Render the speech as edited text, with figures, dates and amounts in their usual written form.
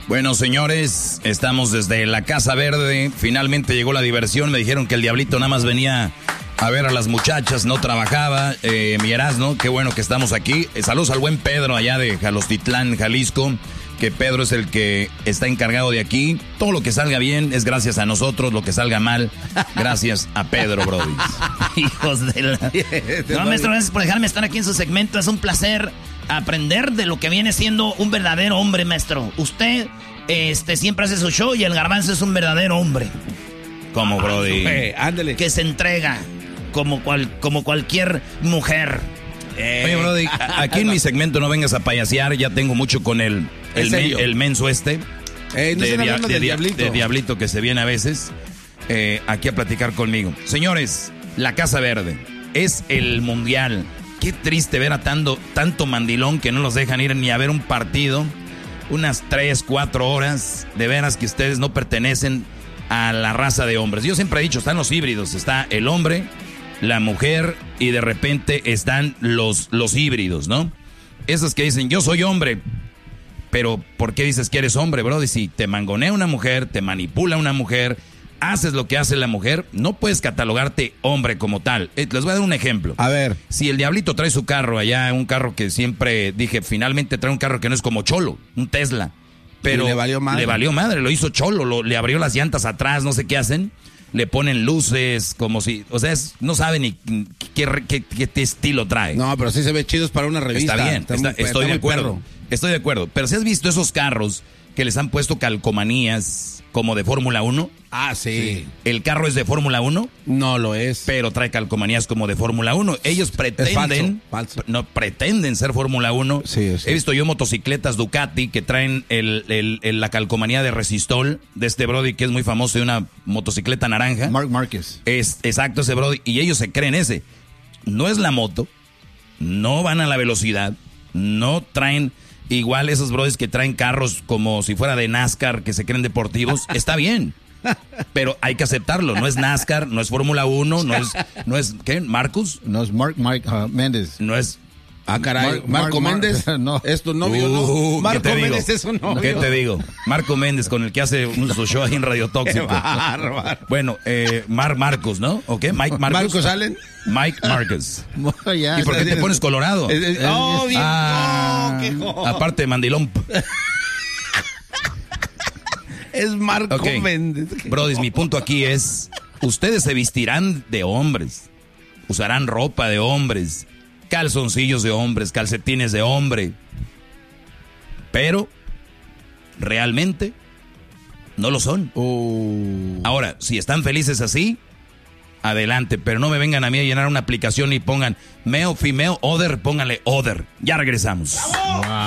Bueno, señores, estamos desde la Casa Verde. Finalmente llegó la diversión. Me dijeron que el Diablito nada más venía a ver a las muchachas, no trabajaba. Mi Erasmo, qué bueno que estamos aquí. Saludos al buen Pedro allá de Jalostitlán, Jalisco. Que Pedro es el que está encargado de aquí. Todo lo que salga bien es gracias a nosotros, lo que salga mal, gracias a Pedro, brody. Hijos de la... No, maestro, gracias por dejarme estar aquí en su segmento. Es un placer aprender de lo que viene siendo un verdadero hombre, maestro. Usted siempre hace su show y el Garbanzo es un verdadero hombre. ¿Cómo, brody? Ándale. Que se entrega como cualquier mujer. Oye, brody, aquí en mi segmento no vengas a payasear. Ya tengo mucho con el menso no de Diablito que se viene a veces aquí a platicar conmigo. Señores, la Casa Verde es el mundial. Qué triste ver a tanto mandilón que no los dejan ir ni a ver un partido. Unas 3, 4 horas. De veras que ustedes no pertenecen a la raza de hombres. Yo siempre he dicho, están los híbridos. Está el hombre, la mujer y de repente están los híbridos, ¿no? Esos que dicen, yo soy hombre. Pero ¿por qué dices que eres hombre, bro? Y si te mangonea una mujer, te manipula una mujer, haces lo que hace la mujer, no puedes catalogarte hombre como tal. Les voy a dar un ejemplo. A ver. Si el Diablito trae su carro allá, un carro que siempre dije, finalmente trae un carro que no es como Cholo, un Tesla. Pero le valió madre. Lo hizo Cholo, le abrió las llantas atrás, no sé qué hacen. Le ponen luces, como si, o sea, no saben ni qué estilo trae. No, pero sí se ve chidos para una revista. Está bien, estoy de acuerdo. Estoy de acuerdo. Pero ¿sí has visto esos carros que les han puesto calcomanías como de Fórmula 1? Ah, sí. ¿El carro es de Fórmula 1? No lo es. Pero trae calcomanías como de Fórmula 1. Ellos pretenden, falso. No pretenden ser Fórmula 1. Sí. He visto yo motocicletas Ducati que traen la calcomanía de Resistol, de este brody que es muy famoso, de una motocicleta naranja. Marc Márquez. Exacto, ese brody. Y ellos se creen ese. No es la moto, no van a la velocidad, no traen... Igual esos brodis que traen carros como si fuera de NASCAR, que se creen deportivos, está bien. Pero hay que aceptarlo. No es NASCAR, no es Fórmula 1, no es ¿qué? ¿Marcus? No es Mark Méndez. No es... Ah, caray. ¿Marco Méndez? No. ¿Es tu novio, no? Marco Méndez es su novio. ¿Qué te digo? Marco Méndez, con el que hace su show ahí en Radio Tóxico. Bueno, Marcos, ¿no? ¿O qué? Mike Marcos. ¿Marcos Allen? Mike Marcus. Ya, ¿Y por qué te pones colorado? Bien. Aparte de mandilón. Es Marco Méndez. Brody, mi punto aquí es, ustedes se vestirán de hombres, usarán ropa de hombres, calzoncillos de hombres, calcetines de hombre, pero realmente no lo son. Ahora, si están felices así, adelante, pero no me vengan a mí a llenar una aplicación y pongan male, female, other, pónganle other. Ya regresamos. Wow.